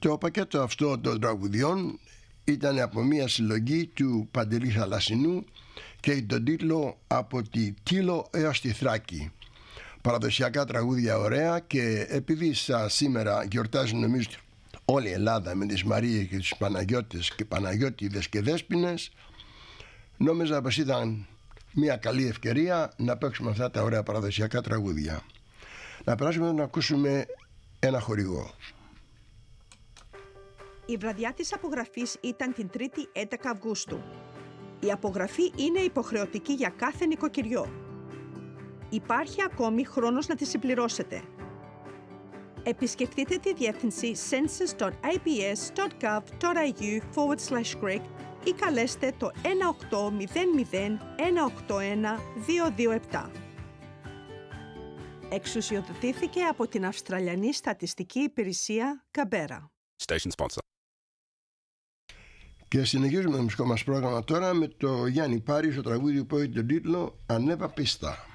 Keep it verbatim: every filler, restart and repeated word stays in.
Το πακέτο αυτό των τραγουδιών ήταν από μια συλλογή του Παντελή Θαλασσινού και τον τίτλο «Από τη Κύλο έως τη Θράκη». Παραδοσιακά τραγούδια ωραία, και επειδή σας σήμερα γιορτάζει νομίζω όλη η Ελλάδα με τις Μαρίες και τις Παναγιώτες και Παναγιώτιδες και Δέσποινες, νόμιζα πως ήταν μια καλή ευκαιρία να παίξουμε αυτά τα ωραία παραδοσιακά τραγούδια. Να περάσουμε να ακούσουμε ένα χορηγό. Η βραδιά της απογραφής ήταν την Τρίτη έντεκα Αυγούστου. Η απογραφή είναι υποχρεωτική για κάθε νοικοκυριό. Υπάρχει ακόμη χρόνος να τη συμπληρώσετε. Επισκεφτείτε τη διεύθυνση census.abs.gov.au forward slash Greek ή καλέστε το ένα οκτώ μηδέν μηδέν ένα οκτώ ένα δύο δύο επτά. Εξουσιοδοτήθηκε από την Αυστραλιανή Στατιστική Υπηρεσία Καμπέρα. Station sponsor. Και συνεχίζουμε το μουσικό μας πρόγραμμα τώρα με το Γιάννη Πάρη στο τραγούδι που έχει τον τίτλο «Ανέβα πίστα».